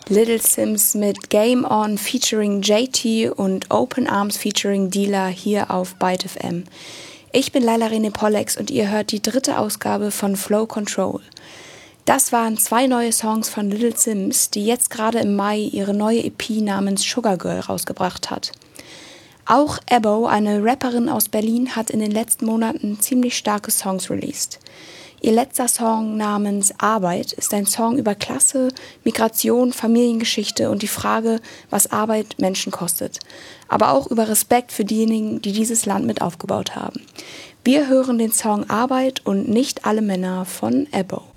Little Sims mit Game On featuring JT und Open Arms featuring Dealer hier auf Byte FM. Ich bin Laila Rene Pollex und ihr hört die 3. Ausgabe von Flow Control. Das waren 2 neue Songs von Little Sims, die jetzt gerade im Mai ihre neue EP namens Sugar Girl rausgebracht hat. Auch Ebo, eine Rapperin aus Berlin, hat in den letzten Monaten ziemlich starke Songs released. Ihr letzter Song namens Arbeit ist ein Song über Klasse, Migration, Familiengeschichte und die Frage, was Arbeit Menschen kostet. Aber auch über Respekt für diejenigen, die dieses Land mit aufgebaut haben. Wir hören den Song Arbeit und nicht alle Männer von Ebo.